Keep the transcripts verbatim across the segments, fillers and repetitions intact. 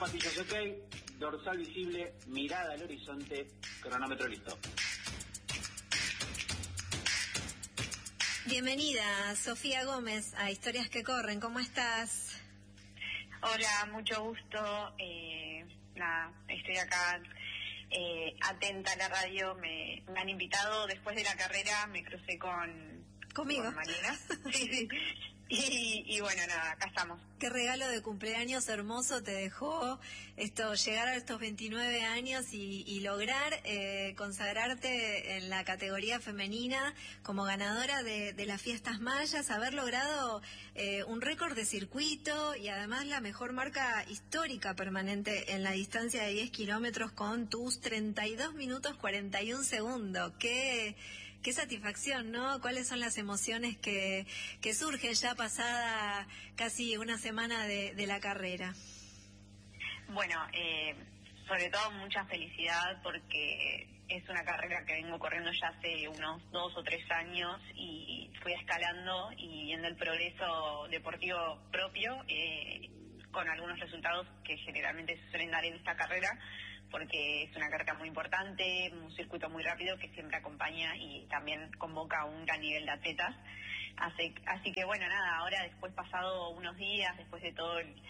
Zapatillas ok, dorsal visible, mirada al horizonte, cronómetro listo. Bienvenida, Sofía Gómez, a Historias que Corren. ¿Cómo estás? Hola, mucho gusto. Eh, nada, estoy acá eh, atenta a la radio. Me, me han invitado después de la carrera, me crucé con, ¿Conmigo? con Mariana. Sí, sí. Y, y bueno, nada, acá estamos. Qué regalo de cumpleaños hermoso te dejó esto, llegar a estos veintinueve años y, y lograr eh, consagrarte en la categoría femenina como ganadora de, de las fiestas mayas, haber logrado eh, un récord de circuito y además la mejor marca histórica permanente en la distancia de diez kilómetros con tus treinta y dos minutos cuarenta y un segundos. Qué, qué satisfacción, ¿no? ¿Cuáles son las emociones que, que surgen ya pasada casi una semana de, de la carrera? Bueno, eh, sobre todo mucha felicidad porque es una carrera que vengo corriendo ya hace unos dos o tres años y fui escalando y viendo el progreso deportivo propio eh, con algunos resultados que generalmente se suelen dar en esta carrera, porque es una carrera muy importante, un circuito muy rápido que siempre acompaña y también convoca a un gran nivel de atletas. Así, así que bueno, nada, ahora después pasado unos días, después de todo el,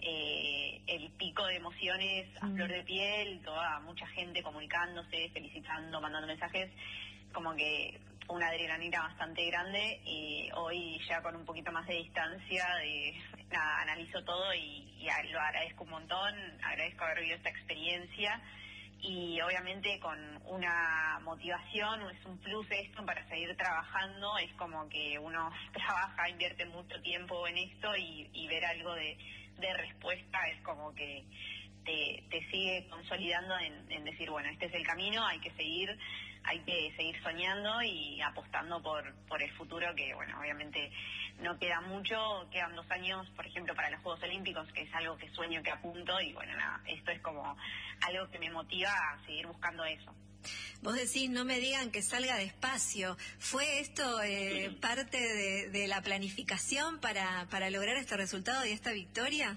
eh, el pico de emociones a flor de piel, toda mucha gente comunicándose, felicitando, mandando mensajes, como que fue una adrenalina bastante grande y hoy ya con un poquito más de distancia, de, nada, analizo todo y, y lo agradezco un montón, agradezco haber vivido esta experiencia. Y obviamente con una motivación, es un plus esto para seguir trabajando, es como que uno trabaja, invierte mucho tiempo en esto y, y ver algo de, de respuesta es como que te, te sigue consolidando en, en decir, bueno, este es el camino, hay que seguir, hay que seguir soñando y apostando por, por el futuro, que bueno, obviamente no queda mucho, quedan dos años, por ejemplo, para los Juegos Olímpicos, que es algo que sueño, que apunto, y bueno, nada, esto es como algo que me motiva a seguir buscando eso. Vos decís, no me digan que salga despacio. ¿Fue esto eh, sí. parte de, de la planificación para, para lograr este resultado y esta victoria?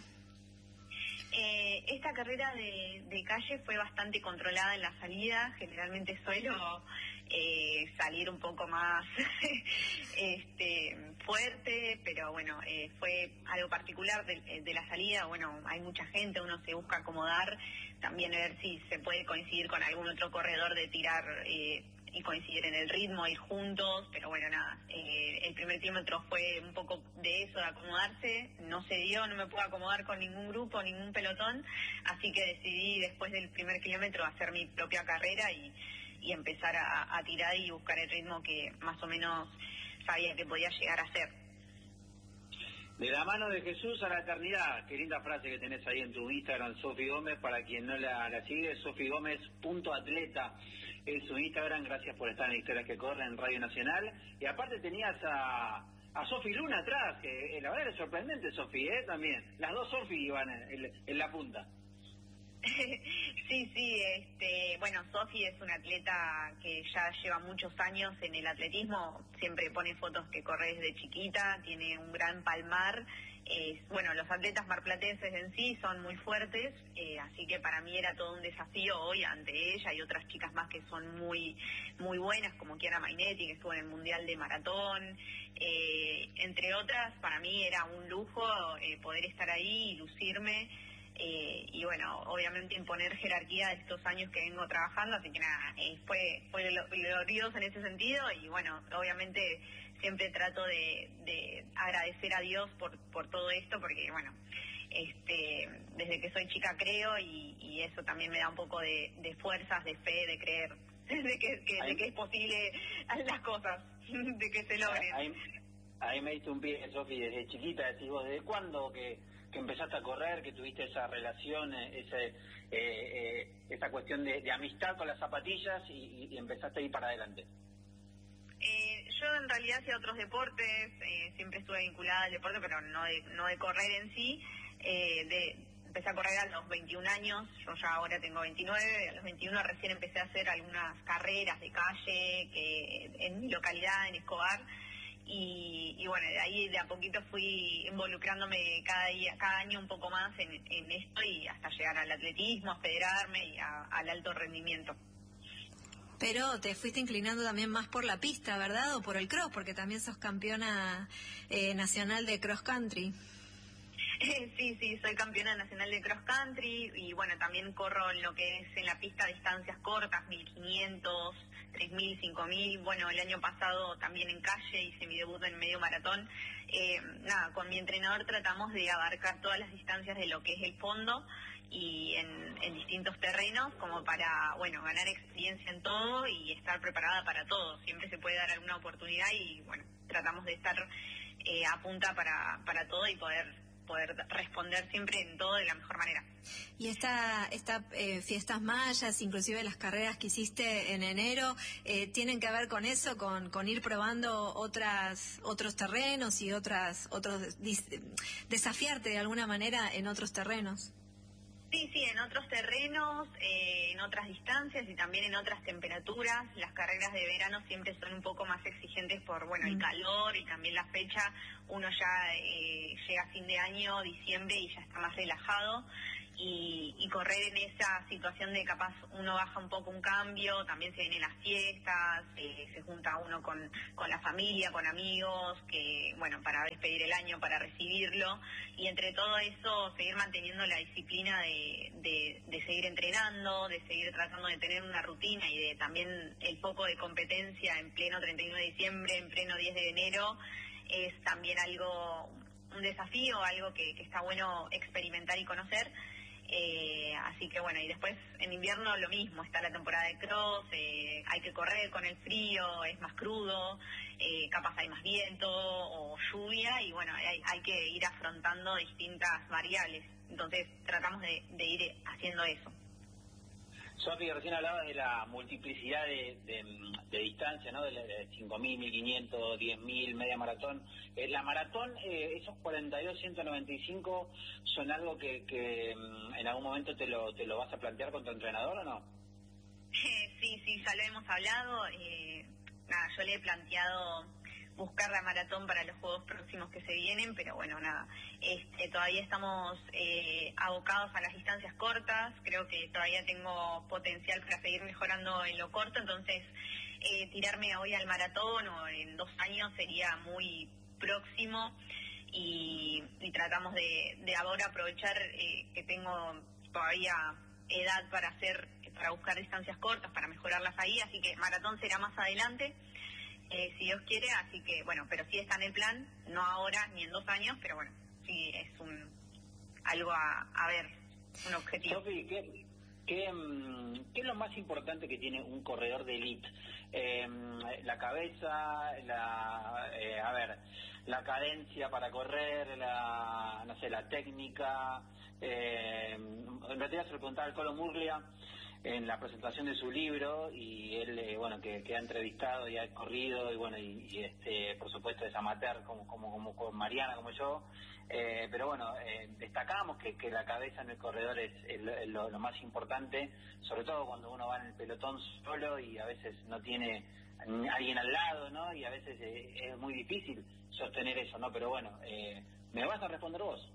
Eh, esta carrera de, de calle fue bastante controlada en la salida. Generalmente suelo eh, salir un poco más este, fuerte, pero bueno, eh, fue algo particular de, de la salida. Bueno, hay mucha gente, uno se busca acomodar, también a ver si se puede coincidir con algún otro corredor de tirar eh, y coincidir en el ritmo, ir juntos, pero bueno, nada, eh, el primer kilómetro fue un poco de eso, de acomodarse, no se dio, no me pude acomodar con ningún grupo, ningún pelotón, así que decidí después del primer kilómetro hacer mi propia carrera y, y empezar a, a tirar y buscar el ritmo que más o menos sabía que podía llegar a ser. De la mano de Jesús a la eternidad. Qué linda frase que tenés ahí en tu Instagram, Sofi Gómez. Para quien no la, la sigue, Sofi Gómez punto atleta es su Instagram. Gracias por estar en Historias que Corren en Radio Nacional. Y aparte tenías a, a Sofi Luna atrás, que eh, la verdad es sorprendente, Sofi, ¿eh? También. Las dos Sofi iban en, en, en la punta. Sí, sí, este, bueno, Sofi es una atleta que ya lleva muchos años en el atletismo, siempre pone fotos que corre desde chiquita, tiene un gran palmar, eh, bueno, los atletas marplatenses en sí son muy fuertes, eh, así que para mí era todo un desafío hoy ante ella y otras chicas más que son muy muy buenas, como Chiara Mainetti, que estuvo en el Mundial de Maratón, eh, entre otras, para mí era un lujo eh, poder estar ahí y lucirme. Eh, y bueno, obviamente imponer jerarquía de estos años que vengo trabajando, así que nada, eh, fue fue glorioso en ese sentido y bueno, obviamente siempre trato de, de agradecer a Dios por por todo esto, porque bueno, este desde que soy chica creo y, y eso también me da un poco de, de fuerzas, de fe, de creer, de que, que, de que es posible las cosas, de que se logren. Ahí, ahí me diste un pie, Sofi, desde chiquita, decís vos, ¿desde cuándo que que empezaste a correr, que tuviste esa relación, ese, eh, eh, esa cuestión de, de amistad con las zapatillas y, y empezaste a ir para adelante? Eh, yo en realidad hacía otros deportes, eh, siempre estuve vinculada al deporte, pero no de, no de correr en sí. Eh, de, empecé a correr a los veintiún años, yo ya ahora tengo veintinueve, a los veintiuno recién empecé a hacer algunas carreras de calle que en mi localidad, en Escobar, Y, y bueno, de ahí de a poquito fui involucrándome cada día, cada año un poco más en, en esto y hasta llegar al atletismo, a federarme y a, al alto rendimiento. Pero te fuiste inclinando también más por la pista, ¿verdad? O por el cross, porque también sos campeona eh, nacional de cross country. Sí, sí, soy campeona nacional de cross country y bueno, también corro en lo que es en la pista distancias cortas, mil quinientos, tres mil, cinco mil. Bueno, el año pasado también en calle hice mi debut en medio maratón. Eh, nada, con mi entrenador tratamos de abarcar todas las distancias de lo que es el fondo y en, en distintos terrenos como para, bueno, ganar experiencia en todo y estar preparada para todo. Siempre se puede dar alguna oportunidad y bueno, tratamos de estar eh, a punta para, para todo y poder poder responder siempre en todo de la mejor manera. Y esta, esta eh, fiestas mayas, inclusive las carreras que hiciste en enero, eh, tienen que ver con eso, con, con ir probando otras otros terrenos y otras otros dis, desafiarte de alguna manera en otros terrenos. Sí, sí, en otros terrenos, eh, en otras distancias y también en otras temperaturas. Las carreras de verano siempre son un poco más exigentes por, bueno, el calor y también la fecha. Uno ya eh, llega a fin de año, diciembre, y ya está más relajado. Y, y correr en esa situación de capaz uno baja un poco un cambio, también se vienen las fiestas, eh, se junta uno con, con la familia, con amigos, que bueno, para despedir el año, para recibirlo, y entre todo eso seguir manteniendo la disciplina de, de, de seguir entrenando, de seguir tratando de tener una rutina y de también el foco de competencia en pleno treinta y nueve de diciembre, en pleno diez de enero, es también algo, un desafío, algo que, que está bueno experimentar y conocer. Eh, así que bueno, y después en invierno lo mismo, está la temporada de cross, eh, hay que correr con el frío, es más crudo, eh, capaz hay más viento o lluvia y bueno, hay, hay que ir afrontando distintas variables, entonces tratamos de, de ir haciendo eso. Sofi, recién hablabas de la multiplicidad de, de, de distancia, ¿no? De, de cinco mil, mil quinientos, diez mil, media maratón. Eh, la maratón, eh, esos cuarenta y dos, ciento noventa y cinco, ¿son algo que, que en algún momento te lo, te lo vas a plantear con tu entrenador o no? Eh, sí, sí, ya lo hemos hablado. Eh, nada, yo le he planteado buscar la maratón para los juegos próximos que se vienen, pero bueno, nada, este, todavía estamos eh, abocados a las distancias cortas, creo que todavía tengo potencial para seguir mejorando en lo corto, entonces eh, tirarme hoy al maratón o en dos años sería muy próximo y, y tratamos de, de ahora aprovechar eh, que tengo todavía edad para hacer, para buscar distancias cortas, para mejorarlas ahí, así que maratón será más adelante. Eh, si Dios quiere, así que bueno, pero sí está en el plan, no ahora ni en dos años, pero bueno, sí es un algo a, a ver, un objetivo. Sofi, ¿qué, qué, ¿qué es lo más importante que tiene un corredor de elite? Eh, la cabeza, la, eh, a ver, la cadencia para correr, la, no sé, la técnica. Eh, en realidad se lo preguntaba al Colo Murlia en la presentación de su libro y él, eh, bueno, que, que ha entrevistado y ha corrido y bueno, y, y este, por supuesto es amateur como como como con Mariana, como yo, eh, pero bueno, eh, destacamos que, que la cabeza en el corredor es, es lo, es lo, lo más importante, sobre todo cuando uno va en el pelotón solo y a veces no tiene alguien al lado, ¿no? Y a veces eh, es muy difícil sostener eso, ¿no? Pero bueno, eh, ¿me vas a responder vos?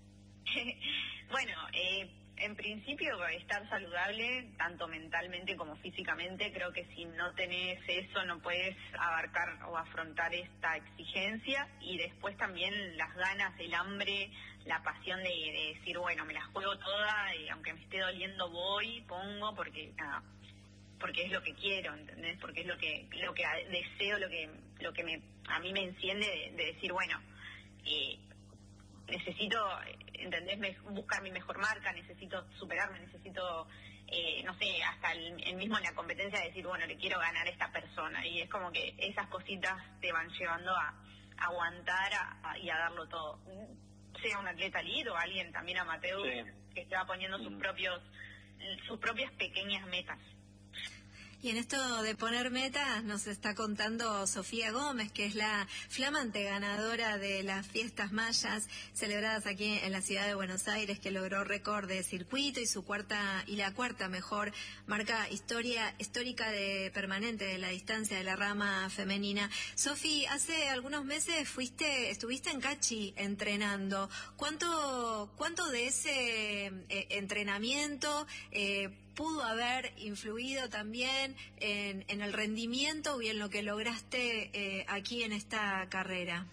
Bueno, eh, en principio estar saludable, tanto mentalmente como físicamente, creo que si no tenés eso no puedes abarcar o afrontar esta exigencia y después también las ganas, el hambre, la pasión de, de decir, bueno, me la juego toda y aunque me esté doliendo voy, pongo, porque nada, porque es lo que quiero, ¿entendés? Porque es lo que lo que deseo, lo que lo que me a mí me enciende de, de decir, bueno, eh, necesito, ¿entendés? Me, buscar mi mejor marca, necesito superarme, necesito, eh, no sé, hasta el, el mismo en la competencia decir, bueno, le quiero ganar a esta persona. Y es como que esas cositas te van llevando a, a aguantar a, a, y a darlo todo. Sea un atleta elite o alguien también amateur, sí, que se va poniendo sus propios sus propias pequeñas metas. Y en esto de poner metas nos está contando Sofía Gómez, que es la flamante ganadora de las fiestas mayas celebradas aquí en la ciudad de Buenos Aires, que logró récord de circuito y su cuarta y la cuarta mejor marca historia histórica de permanente de la distancia de la rama femenina. Sofi, hace algunos meses fuiste, estuviste en Cachi entrenando. ¿Cuánto, cuánto de ese eh, entrenamiento eh, pudo haber influido también en, en el rendimiento y en lo que lograste eh, aquí en esta carrera?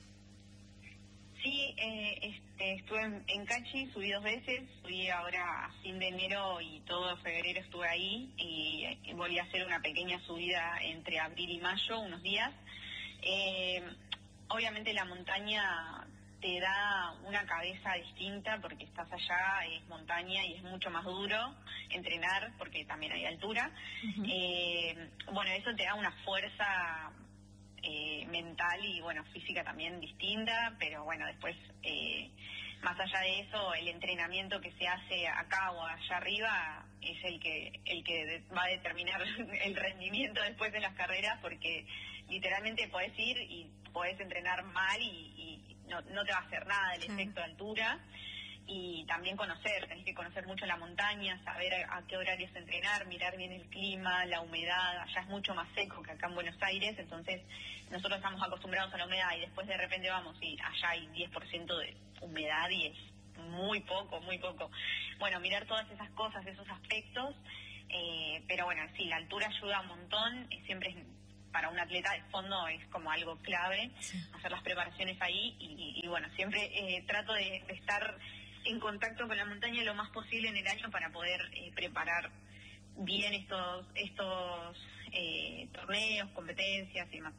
Sí, eh, este, estuve en, en Cachi, subí dos veces, fui ahora a fin de enero y todo febrero estuve ahí y, y volví a hacer una pequeña subida entre abril y mayo, unos días. Eh, obviamente la montaña te da una cabeza distinta porque estás allá, es montaña y es mucho más duro entrenar porque también hay altura. Uh-huh. Eh, bueno, eso te da una fuerza eh, mental y bueno, física también distinta, pero bueno, después, eh, más allá de eso, el entrenamiento que se hace acá o allá arriba es el que, el que va a determinar el rendimiento después de las carreras, porque literalmente podés ir y podés entrenar mal y, y no, no te va a hacer nada el efecto de altura. Y también conocer, tenés que conocer mucho la montaña, saber a, a qué horarios entrenar, mirar bien el clima, la humedad. Allá es mucho más seco que acá en Buenos Aires, entonces nosotros estamos acostumbrados a la humedad y después de repente vamos y allá hay diez por ciento de humedad y es muy poco, muy poco. Bueno, mirar todas esas cosas, esos aspectos, eh, pero bueno, sí, la altura ayuda un montón, siempre es, para un atleta de fondo es como algo clave, sí, hacer las preparaciones ahí y, y, y bueno, siempre eh, trato de, de estar en contacto con la montaña lo más posible en el año para poder eh, preparar bien estos estos eh, torneos, competencias y demás.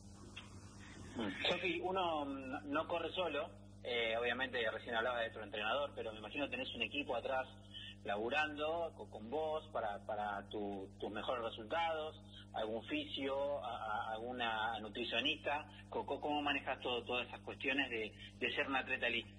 Sofi, uno no corre solo, eh, obviamente recién hablaba de tu entrenador, pero me imagino tenés un equipo atrás laburando con, con vos para, para tu, tus mejores resultados, algún fisio, a, a, alguna nutricionista. ¿Cómo, cómo manejas todo, todas esas cuestiones de, de ser un atleta elite?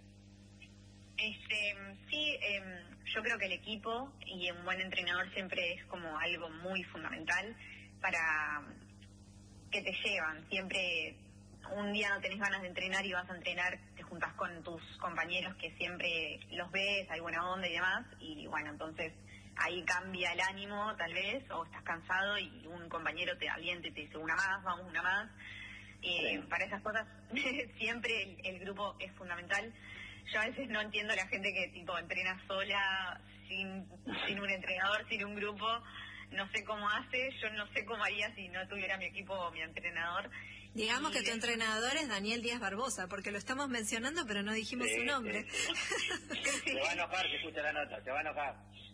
Este, sí, eh, yo creo que el equipo y un buen entrenador siempre es como algo muy fundamental para que te llevan. Siempre un día no tenés ganas de entrenar y vas a entrenar, te juntas con tus compañeros que siempre los ves, hay buena onda y demás, y bueno, entonces ahí cambia el ánimo tal vez, o estás cansado y un compañero te alienta y te dice una más, vamos una más. Eh, sí. Para esas cosas siempre el, el grupo es fundamental. Yo a veces no entiendo a la gente que tipo entrena sola, sin, sin un entrenador, sin un grupo. No sé cómo hace, yo no sé cómo haría si no tuviera mi equipo o mi entrenador. Digamos y que tu entrenador es Daniel Díaz Barbosa, porque lo estamos mencionando, pero no dijimos sí, su nombre. Sí, sí. Te va a enojar si escucha la nota, te va a enojar.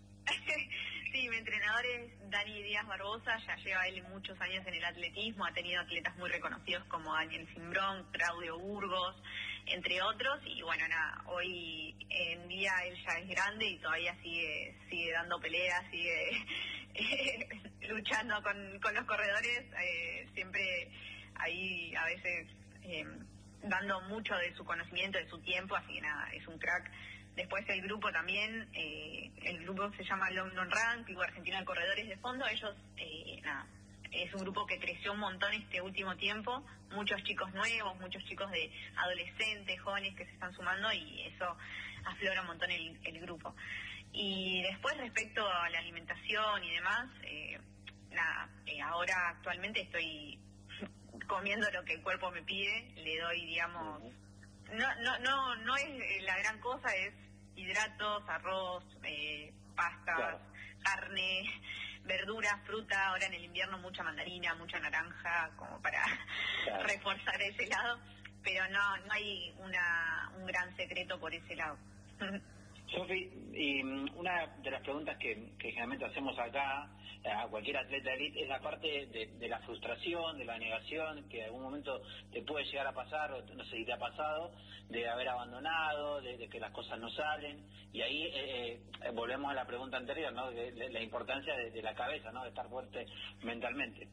Sí, mi entrenador es Dani Díaz Barbosa, ya lleva él muchos años en el atletismo, ha tenido atletas muy reconocidos como Daniel Cimbrón, Claudio Burgos, entre otros, y bueno, nada, hoy en día él ya es grande y todavía sigue sigue dando peleas, sigue eh, luchando con, con los corredores, eh, siempre ahí a veces eh, dando mucho de su conocimiento, de su tiempo, así que nada, es un crack. Después el grupo también, eh, el grupo se llama Long Non Run, Club Argentino de Corredores de Fondo. Ellos, eh, nada, es un grupo que creció un montón este último tiempo. Muchos chicos nuevos, muchos chicos de adolescentes, jóvenes que se están sumando y eso aflora un montón el, el grupo. Y después respecto a la alimentación y demás, eh, nada, eh, ahora actualmente estoy comiendo lo que el cuerpo me pide, le doy, digamos, no, no, no, no es la gran cosa, es hidratos, arroz, eh, pastas, claro, carne, verduras, fruta, ahora en el invierno mucha mandarina, mucha naranja, como para claro, reforzar ese lado, pero no, no hay una, un gran secreto por ese lado. Sofi, y una de las preguntas que, que generalmente hacemos acá a cualquier atleta elite es la parte de, de la frustración, de la negación, que en algún momento te puede llegar a pasar, o no sé si te ha pasado, de haber abandonado, de, de que las cosas no salen, y ahí eh, eh, volvemos a la pregunta anterior, ¿no? De, de la importancia de, de la cabeza, ¿no? De estar fuerte mentalmente.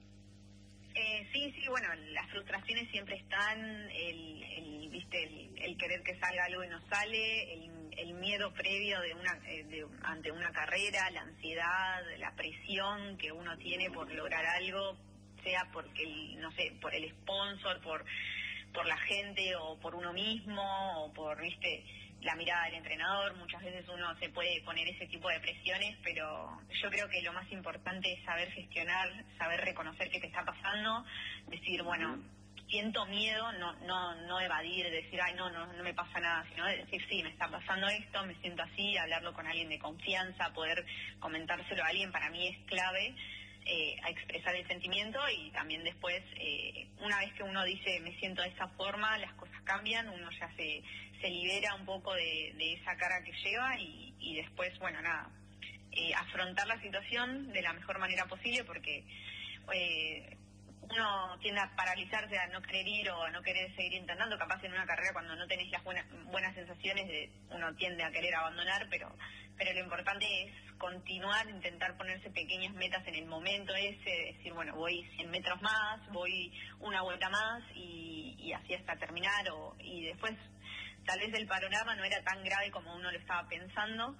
Eh, sí, sí, bueno, las frustraciones siempre están, el, el viste, el, el querer que salga algo y no sale, el, el miedo miedo previo de una eh, de, ante una carrera, la ansiedad, la presión que uno tiene por lograr algo, sea porque, el, no sé, por el sponsor, por por la gente o por uno mismo o por, viste, la mirada del entrenador. Muchas veces uno se puede poner ese tipo de presiones, pero yo creo que lo más importante es saber gestionar, saber reconocer qué te está pasando, decir, bueno, siento miedo, no no no evadir, decir, ay, no, no, no me pasa nada, sino decir, sí, me está pasando esto, me siento así, hablarlo con alguien de confianza, poder comentárselo a alguien, para mí es clave. Eh, a expresar el sentimiento y también después, eh, una vez que uno dice me siento de esa forma, las cosas cambian, uno ya se, se libera un poco de, de esa carga que lleva y, y después, bueno, nada, eh, afrontar la situación de la mejor manera posible porque eh, uno tiende a paralizarse, a no querer ir o a no querer seguir intentando, capaz en una carrera cuando no tenés las buenas, buenas sensaciones, de, uno tiende a querer abandonar, pero pero lo importante es continuar, intentar ponerse pequeñas metas en el momento ese, decir, bueno, voy cien metros más, voy una vuelta más y, y así hasta terminar, o y después tal vez el panorama no era tan grave como uno lo estaba pensando,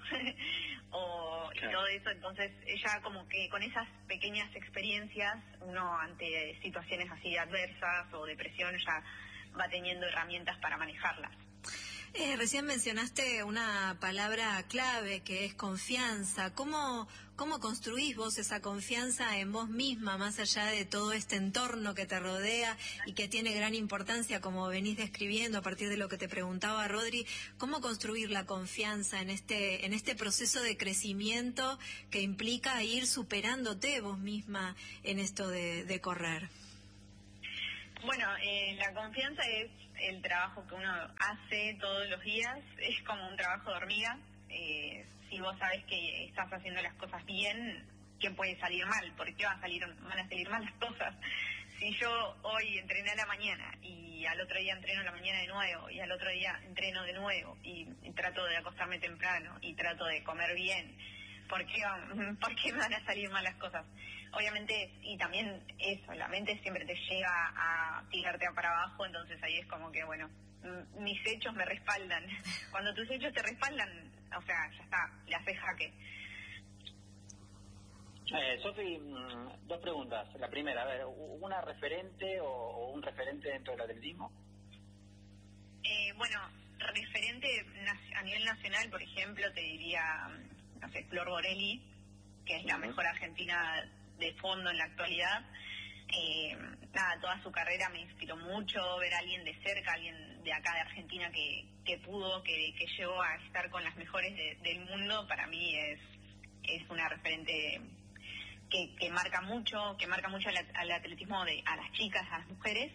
o y todo eso, entonces ya como que con esas pequeñas experiencias, uno ante situaciones así adversas o depresión ya va teniendo herramientas para manejarlas. Eh, recién mencionaste una palabra clave que es confianza. ¿Cómo, cómo construís vos esa confianza en vos misma, más allá de todo este entorno que te rodea y que tiene gran importancia, como venís describiendo a partir de lo que te preguntaba Rodri? ¿Cómo construir la confianza en este, en este proceso de crecimiento que implica ir superándote vos misma en esto de, de correr? Bueno, eh, la confianza es el trabajo que uno hace todos los días, es como un trabajo de hormiga. Eh, si vos sabés que estás haciendo las cosas bien, ¿qué puede salir mal? ¿Por qué van a salir, van a salir mal las cosas? Si yo hoy entrené a la mañana y al otro día entreno a la mañana de nuevo y al otro día entreno de nuevo y, y trato de acostarme temprano y trato de comer bien, ¿por qué, van, ¿por qué me van a salir mal las cosas? Obviamente, y también eso, la mente siempre te lleva a tirarte para abajo, entonces ahí es como que, bueno, m- mis hechos me respaldan. Cuando tus hechos te respaldan, o sea, ya está, le haces jaque. Eh, Sofi, dos preguntas. La primera, a ver, ¿una referente o, o un referente dentro del atletismo? Eh, bueno, referente a nivel nacional, por ejemplo, te diría, no sé, Flor Borelli, que es la mejor argentina de fondo en la actualidad. Eh, nada, toda su carrera me inspiró mucho, ver a alguien de cerca, alguien de acá de Argentina que, que pudo, que, que llegó a estar con las mejores de, del mundo, para mí es, es una referente que, que marca mucho, que marca mucho al, al atletismo de, a las chicas, a las mujeres.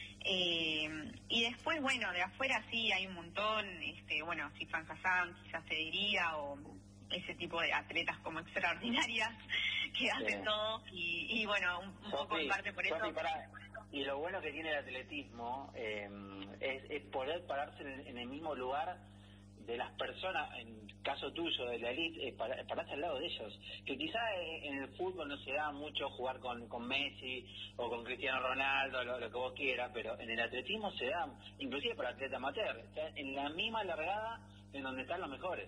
Eh, y después, bueno, de afuera sí hay un montón, este, bueno, Sifan Hassan quizás se diría, o ese tipo de atletas como extraordinarias que hacen sí. todo y, y bueno, un, un Sofi, poco en parte por Sofi, eso. Para, y lo bueno que tiene el atletismo eh, es, es poder pararse en, en el mismo lugar de las personas, en caso tuyo de la elite, eh, para, pararse al lado de ellos, que quizá en el fútbol no se da mucho jugar con, con Messi o con Cristiano Ronaldo, lo, lo que vos quieras, pero en el atletismo se da, inclusive para atleta amateur, está en la misma largada en donde están los mejores.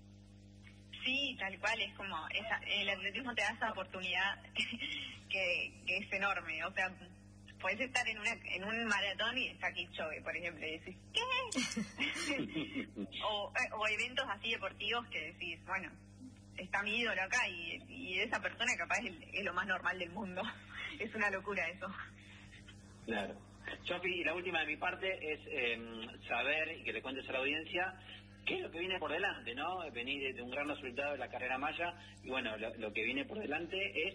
Sí, tal cual, es como, esa, el atletismo te da esa oportunidad que, que es enorme, o sea, puedes estar en una en un maratón y está Kipchoge, por ejemplo, y decís, ¿qué? o, o eventos así deportivos que decís, bueno, está mi ídolo acá y, y esa persona capaz es, es lo más normal del mundo, es una locura eso. Claro. Sofi, y la última de mi parte es eh, saber y que le cuentes a la audiencia qué es lo que viene por delante, ¿no? Venir de un gran resultado de la carrera maya y bueno, lo, lo que viene por delante es...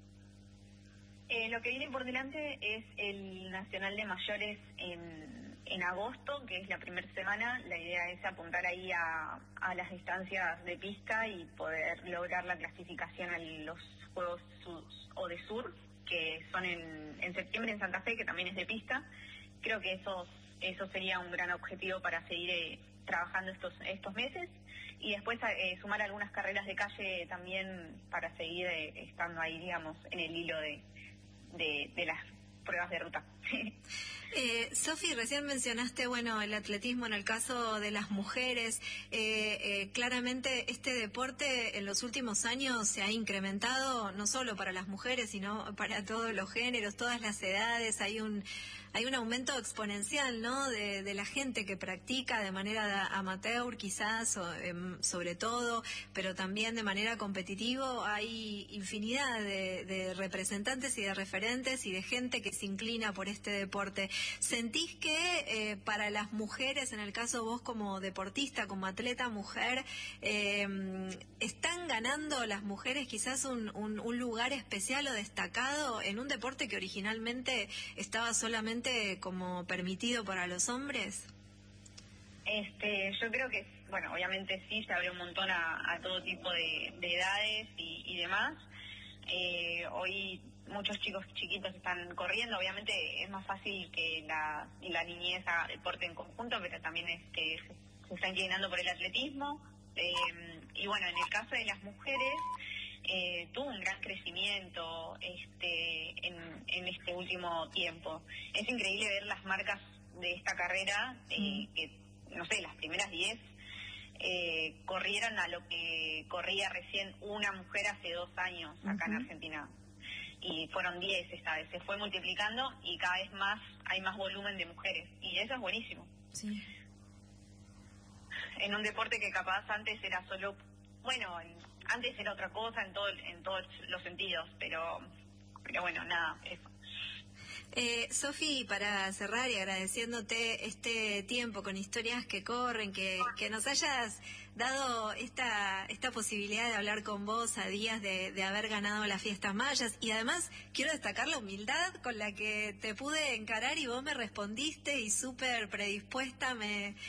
Eh, lo que viene por delante es el Nacional de Mayores en, en agosto, que es la primera semana. La idea es apuntar ahí a, a las distancias de pista y poder lograr la clasificación a los Juegos Sud o de Sur, que son en, en septiembre en Santa Fe, que también es de pista. Creo que eso, eso sería un gran objetivo para seguir eh, trabajando estos estos meses y después eh, sumar algunas carreras de calle también para seguir eh, estando ahí, digamos, en el hilo de, de, de las pruebas de ruta. Eh, Sofi, recién mencionaste, bueno, el atletismo en el caso de las mujeres. Eh, eh, claramente este deporte en los últimos años se ha incrementado, no solo para las mujeres, sino para todos los géneros, todas las edades. Hay un hay un aumento exponencial, ¿no?, de, de la gente que practica de manera amateur, quizás, o, eh, sobre todo, pero también de manera competitiva. Hay infinidad de, de representantes y de referentes y de gente que se inclina por este deporte. ¿Sentís que eh, para las mujeres, en el caso vos como deportista, como atleta mujer, eh, están ganando las mujeres quizás un, un, un lugar especial o destacado en un deporte que originalmente estaba solamente como permitido para los hombres? Este, yo creo que, bueno, obviamente sí, se abre un montón a, a todo tipo de, de edades y, y demás. Eh, hoy muchos chicos chiquitos están corriendo, obviamente es más fácil que la, la niñez haga deporte en conjunto, pero también este, se, se está inclinando por el atletismo. Eh, y bueno, en el caso de las mujeres, eh, tuvo un gran crecimiento este, en, en este último tiempo. Es increíble ver las marcas de esta carrera, eh, mm. que, no sé, las primeras diez eh, corrieron a lo que corría recién una mujer hace dos años acá uh-huh. en Argentina. Y fueron diez esta vez, se fue multiplicando y cada vez más hay más volumen de mujeres. Y eso es buenísimo. Sí. En un deporte que capaz antes era solo, bueno, antes era otra cosa en todo, en todos los sentidos, pero, pero bueno, nada, eso. Eh, Sofi, para cerrar y agradeciéndote este tiempo con Historias que Corren, que, que nos hayas dado esta esta posibilidad de hablar con vos a días de, de haber ganado las fiestas mayas, y además quiero destacar la humildad con la que te pude encarar y vos me respondiste y súper predispuesta me,